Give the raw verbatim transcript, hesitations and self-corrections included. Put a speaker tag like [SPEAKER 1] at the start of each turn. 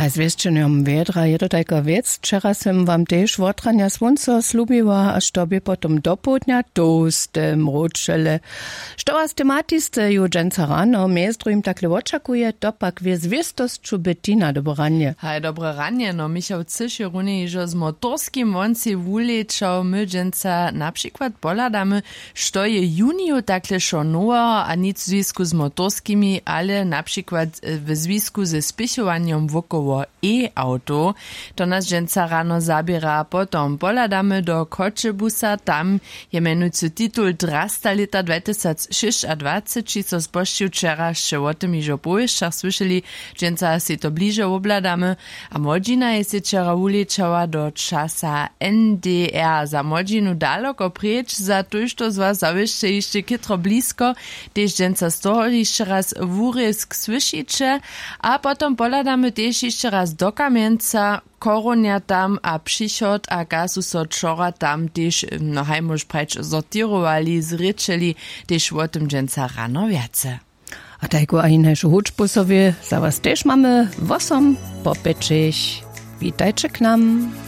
[SPEAKER 1] A zwieszczeniem wiedra je to taka wiec. Wczera sem wam też wotrania słońca slubiła, aż tobie potom do południa toastem roczele. Što was tematiste ju dżęca rano, miestru im takle oczakuje, to pak wie zwiestosću Bettina dobre ranje.
[SPEAKER 2] Hej, dobre ranje, no Michał Cyszy runie, że z motorskim wonci wulečał my dżęca na przykład poladamy, što je juniju takle šonoa, a nic w związku z motorskimi, ale na przykład w związku ze spichowaniem wokoło e-auto. To nas dżęca rano zabiera, potom poladamy do Kočebusa, tam je menujúci titul Drasta leta dwa tysiące dwadzieścia sześć, či so spošću včera še o tym ižo povišćach slyšeli, dżęca si to bliže obladamy, a młodzina je si včera ulečała do časa N D R. Za młodzinu daleko prieč, za to, što z was zavište ešte kytro blisko, tež dżęca z toho ešte raz vúrisk slyšiče, a potom poladamy tež ešte raz do Kamienca, Koronia tam a přichod a gazu so čora tam tež, no hajmož preč, sortirovali, zričeli, tež o tym dżęca rano viace.
[SPEAKER 1] A tajko a inejšu hučbusowie za was też mamy wosom popečeš. Witajcie k nam.